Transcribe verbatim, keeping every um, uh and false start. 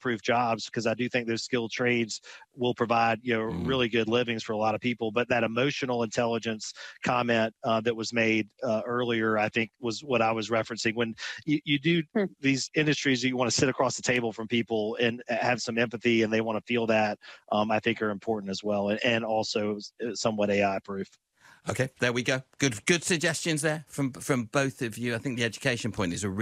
proof jobs, because I do think those skilled trades will provide, you know, Mm. really good livings for a lot of people. But that emotional intelligence comment uh, that was made uh, earlier, I think, was what I was referencing. When you, you do Hmm. these industries, you want to sit across the table from people and have some empathy, and they want to feel that, um, I think are important as well, and, and also somewhat A I proof. Okay, there we go. Good, good suggestions there from from both of you. I think the education point is a